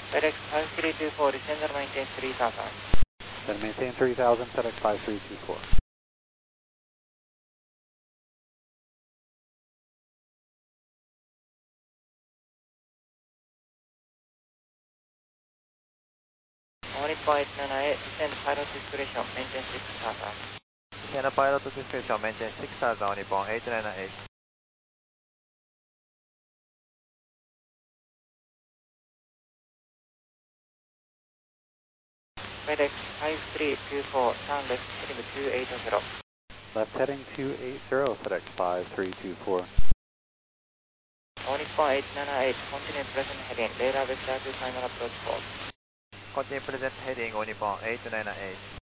FedEx 5324, descend and maintain 3000. Then maintain 3000, FedEx 5324. Only point 98, descend pilot discretion, maintain 6000. Descend pilot discretion, maintain 6000, only point 898. FedEx 5324, turn left heading 280. Left heading 280, FedEx 5324. Only point 898, continue present heading, radar vector to final approach call. Continue present heading, only point 898.